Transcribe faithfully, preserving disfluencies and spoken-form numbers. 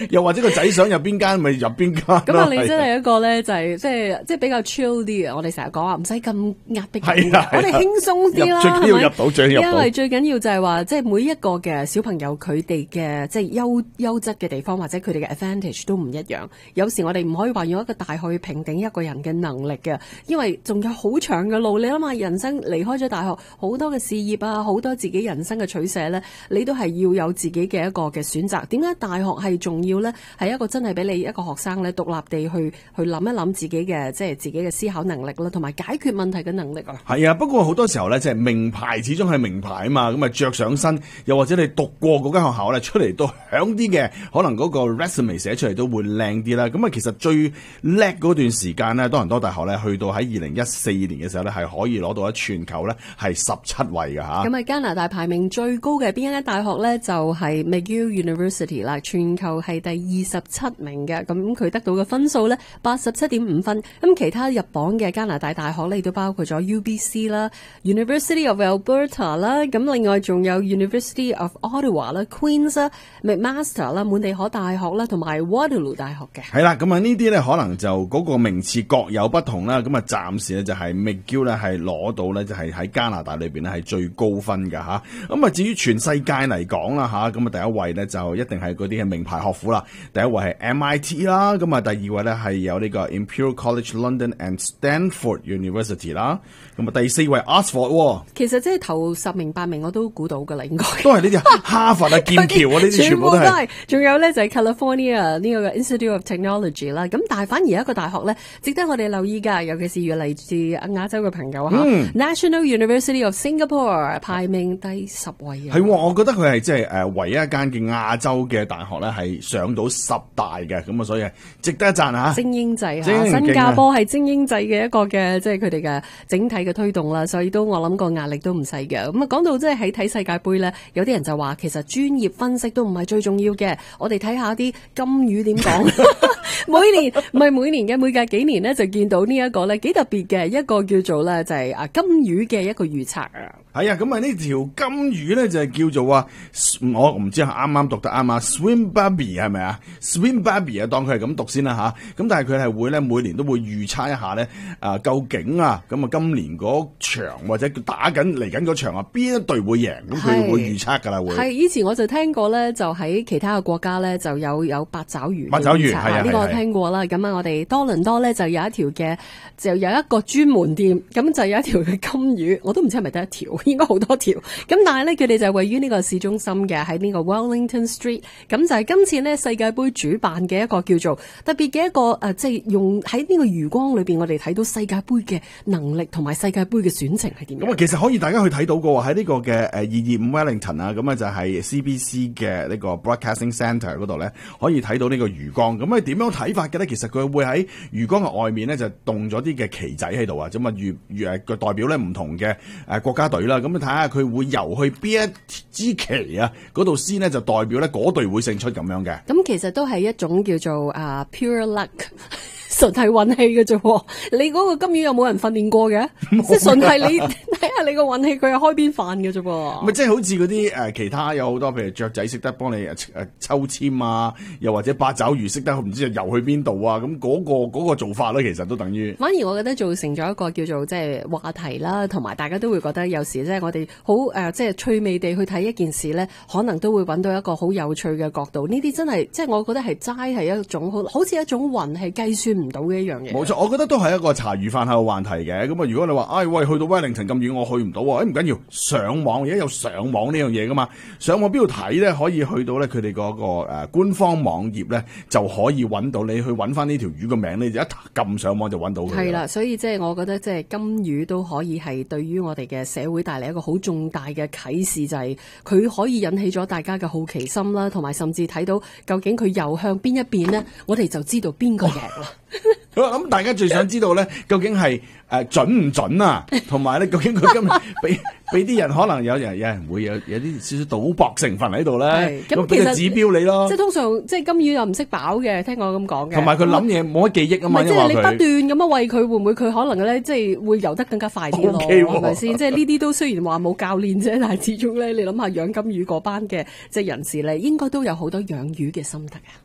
又或者個仔想入邊間咪入邊間。 咁啊，你真係一個咧就係即係即係比較 chill 啲嘅。我哋成日講話唔使咁壓迫嘅， 啊、 我哋輕鬆啲啦， 最緊要入到，最緊要入到。 因為最緊要就係話，即係每一個嘅小朋友佢哋嘅即係優優質嘅地方，或者佢哋嘅 advantage 都唔一樣。有時我哋唔可以話用一個大學去評定一個人嘅能力嘅，因為仲有好長嘅路。你諗下，人生離開咗大學，好多嘅事業啊，好多自己人生嘅取捨咧，你都係要有自己嘅一個嘅選擇。點解大學係重要咧？係一個真係俾你一個學生咧獨立地去去諗一諗自己嘅即係自己嘅思考能力啦，同埋解決問題嘅能力啊。 係啊，不過好多時候咧，即係名牌始終係名牌啊嘛，咁啊着上身，又或者你讀過嗰間學校咧，出嚟都響啲嘅，可能嗰個 resume 寫出嚟都會靚啲啦。咁啊，其實最叻嗰段時間咧，多倫多大學咧，去到喺二零一四年嘅時候咧，係可以攞到喺全球咧係十七位㗎吓。 咁啊，加拿大排名最高嘅邊一間大學咧，就係 McGill University 啦，全球係第二十七名嘅。咁佢得到嘅分數咧，八十七點五分。咁其他入榜嘅加拿大大學咧，亦都包括咗 U B C 啦、University of Alberta 啦，咁另外仲有 University of Ottawa 啦、Queen's 啦、McMaster 啦、滿地可大學啦，同埋 Waterloo 大學嘅。 係啦，咁啊呢啲咧可能就嗰個名次各有不同啦。咁啊暫時咧就係 McGill 咧係攞到咧就係喺加拿大裏邊咧係最高分㗎吓。咁啊至於全世界嚟講啦吓，咁啊第一位咧就一定係嗰啲嘅名牌學府啦。第一位係 M I T 啦，咁啊第二位咧係有呢個 Imperial College London and Stanford University 啦。咁啊第四位 Oxford。 其實即係頭十名八名我都估到㗎啦，應該都係呢啲哈佛啊、劍橋啊呢啲全部都係。 仲有咧就係 California 呢個 Institute of Technology 啦。咁但係反而有一個大學咧值得我哋留意㗎，尤其是越嚟自亞洲嘅朋友嚇。 嗯、 National University of Singapore 排名第十位啊。 係，我覺得佢係即係誒唯一一間嘅亞洲嘅大學咧係上到十大嘅，咁啊所以係值得一讚嚇。 精英制嚇，新加坡係精英制嘅一個嘅即係佢哋嘅整體嘅推動啦，所以都我諗個壓力都唔細嘅。咁啊講到即係喺睇世界盃咧，有啲人就話其實專業分析都唔係最重要嘅，我哋睇下啲金魚點講。每年唔係每年嘅，每隔幾年咧就見到呢一個咧幾特別嘅一個叫做咧就係啊金魚嘅一個預測啊。 係啊，咁啊呢條金魚咧就係叫做啊，我唔知係啱啱讀得啱啊 Swim Barbie 係咪啊 Swim Barbie 啊，當佢係咁讀先啦吓。咁但係佢係會咧每年都會預測一下咧啊，究竟啊咁啊今年嗰場或者打緊嚟緊嗰場啊邊一隊會贏，咁佢會預測噶啦會。係以前我就聽過咧，就喺其他嘅國家咧就有有八爪魚。 八爪魚係啊， 呢個我聽過啦。咁啊，我哋多倫多咧就有一條嘅，就有一個專門店，咁就有一條嘅金魚，我都唔知係咪得一條。應該好多條，咁但係咧佢哋就係位於呢個市中心嘅，喺呢個 Wellington Street， 咁就係今次呢世界盃主辦嘅一個叫做特別嘅一個誒，即、呃、係、就是、用喺呢個魚缸裏邊，我哋睇到世界盃嘅能力同埋世界盃嘅選情係點樣。 咁啊，其實可以大家去睇到嘅喎，喺呢個嘅誒二二五 Wellington 啊，咁啊就係 C B C 嘅呢個 Broadcasting Centre 嗰度咧，可以睇到呢個魚缸。咁啊點樣睇法嘅咧？其實佢會喺魚缸嘅外面咧就動咗啲嘅旗仔喺度啊，咁啊魚魚誒代表咧唔同嘅誒國家隊啦。咁啊睇下佢會游去邊一支旗啊嗰度先呢，就代表咧嗰隊會勝出咁樣嘅。 咁其實都係一種叫做啊、uh, pure luck。純係運氣嘅啫，你嗰個金魚有冇人訓練過嘅？即係純係你睇下你個運氣，佢係開邊飯嘅啫。 咪即係好似嗰啲誒其他有好多，譬如雀仔識得幫你誒誒抽籤啊，又或者八爪魚識得唔知游去邊度啊，咁嗰個嗰個做法咧，其實都等於。 反而我覺得造成咗一個叫做即係話題啦，同埋大家都會覺得有時即係我哋好誒即係趣味地去睇一件事咧，可能都會揾到一個好有趣嘅角度。呢啲真係即係我覺得係齋係一種好好似一種運氣計算唔到嘅一樣嘢。 冇錯，我覺得都係一個茶餘飯後嘅話題嘅。咁啊，如果你話，哎喂，去到威靈頓咁遠，我去唔到喎，誒唔緊要，上網而家有上網呢樣嘢噶嘛？上網邊度睇咧？可以去到咧佢哋嗰個誒官方網頁咧，就可以揾到你去揾翻呢條魚嘅名，你就一撳上網就揾到佢。 係啦，所以即係我覺得即係金魚都可以係對於我哋嘅社會帶嚟一個好重大嘅啟示，就係佢可以引起咗大家嘅好奇心啦，同埋甚至睇到究竟佢游向邊一邊呢，我哋就知道邊個贏啦。 好啦，咁大家最想知道咧，究竟係誒準唔準啊？同埋咧，究竟佢今日俾俾啲人可能有人有人會有有啲少少賭博成分喺度咧，咁俾個指標你咯。 即係通常即係金魚又唔識飽嘅，聽我咁講嘅。 同埋佢諗嘢冇乜記憶啊嘛， 即係你不斷咁樣餵佢，會唔會佢可能咧即係會游得更加快啲咯？係咪先？即係呢啲都雖然話冇教練啫，但係始終咧，你諗下養金魚嗰班嘅即係人士咧，應該都有好多養魚嘅心得啊。